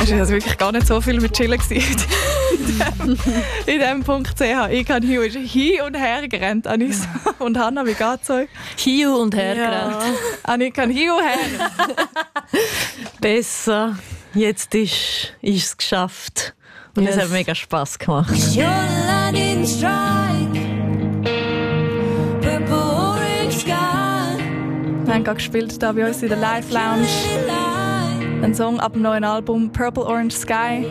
Es war also wirklich gar nicht so viel mit Chillen in dem Punkt CH. Ich kann Hugh ist hin und her gerannt, Anis. Und Hannah, wie geht's euch? Hugh und her gerannt. Anni kann Hugh her. Besser. Jetzt ist es geschafft. Und es hat mega Spass gemacht. Wir haben gerade gespielt hier bei uns in der Live Lounge. Ein Song ab dem neuen Album Purple Orange Sky.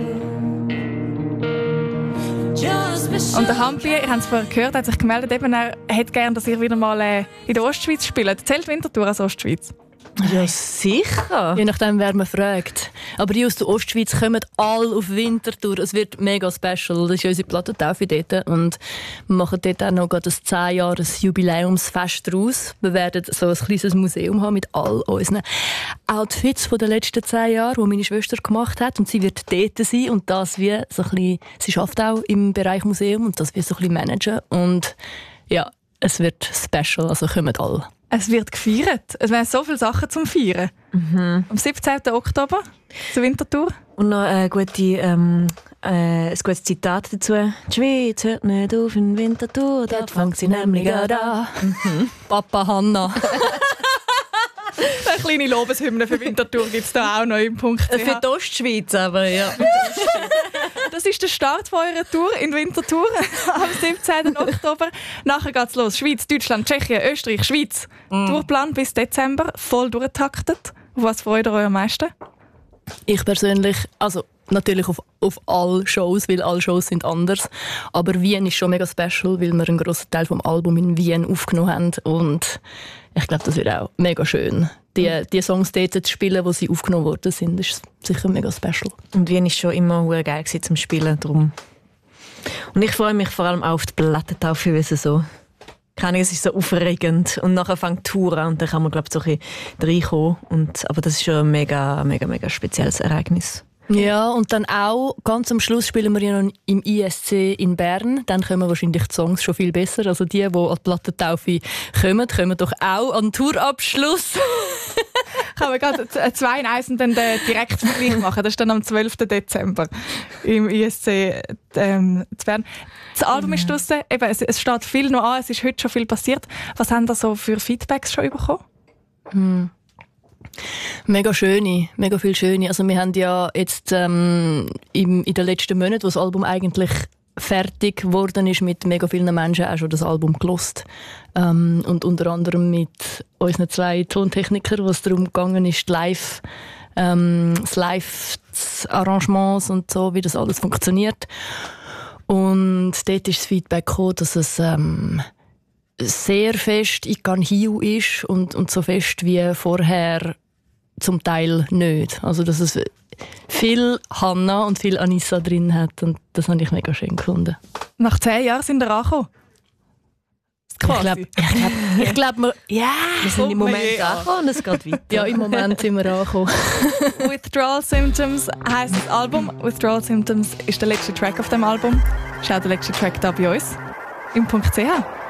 Und der Hampi, ich habe es vorher gehört, hat sich gemeldet, eben, er hätte gerne, dass ihr wieder mal in der Ostschweiz spielt. Zählt Winterthur als Ostschweiz? Ja, sicher. Je nachdem, wer man fragt. Aber die aus der Ostschweiz kommen alle auf Winterthur. Es wird mega special. Das ist unsere Plattentaufe dort. Und wir machen dort auch noch ein 10-Jahres-Jubiläumsfest draus. Wir werden so ein kleines Museum haben mit all unseren Outfits von den letzten 10 Jahren, die meine Schwester gemacht hat. Und sie wird dort sein und das wie so ein bisschen, sie arbeitet auch im Bereich Museum und das wie so ein bisschen managen. Und ja, es wird special, also kommen alle. Es wird gefeiert. Es werden so viele Sachen zum Feiern. Am 17. Oktober zur Winterthur. Und noch ein gutes Zitat dazu. Die Schweiz hört nicht auf in Winterthur, dort fängt sie nämlich gerade an. Papa Hanna. Eine kleine Lobeshymne für Winterthur gibt es da auch noch im Punkt. Für die Ostschweiz aber, ja. Das ist der Start von eurer Tour in Winterthur am 17. Oktober. Nachher geht es los. Schweiz, Deutschland, Tschechien, Österreich, Schweiz. Tourplan bis Dezember, voll durchgetaktet. Auf was freut ihr euch am meisten? Ich persönlich, also natürlich auf alle Shows, weil alle Shows sind anders. Aber Wien ist schon mega special, weil wir einen grossen Teil vom Album in Wien aufgenommen haben. Und ich glaube, das wird auch mega schön. Die Songs dort zu spielen, die sie aufgenommen worden sind, ist sicher mega special. Und Wien war schon immer sehr geil zum Spielen. Darum. Und ich freue mich vor allem auch auf die Plattentaufe, weil es so... Es ist so aufregend. Und nachher fängt die Tour an und dann kann man, glaube ich, so ein bisschen reinkommen. Aber das ist schon ein mega, mega, mega spezielles Ereignis. Ja, und dann auch, ganz am Schluss spielen wir ja noch im ISC in Bern. Dann kommen wahrscheinlich die Songs schon viel besser. Also die an die Plattentaufe kommen doch auch an den Tourabschluss. Kann man gerade 2 in 1 und dann den direkten Vergleich machen. Das ist dann am 12. Dezember im ISC zu Bern. Das Album ist draussen. Eben, es steht viel noch an, es ist heute schon viel passiert. Was haben da so für Feedbacks schon bekommen? Mega schöne, mega viel schöne. Also wir haben ja jetzt in den letzten Monaten, wo das Album eigentlich fertig geworden ist, mit mega vielen Menschen auch schon das Album gelost. Und unter anderem mit unseren 2 Tontechnikern, wo es darum gegangen ist, das Live-Arrangements und so, wie das alles funktioniert. Und dort ist das Feedback gekommen, dass es sehr fest in Can Hiu ist und so fest wie vorher zum Teil nicht. Also dass es viel Hannah und viel Anissa drin hat und das habe ich mega schön gefunden. Nach 10 Jahren sind wir angekommen. Ich glaube, wir sind im Moment angekommen und es geht weiter. Ja, im Moment sind wir angekommen. Withdrawal Symptoms heisst das Album. Withdrawal Symptoms ist der letzte Track auf dem Album. Ist auch der letzte Track da bei uns. Im .ch.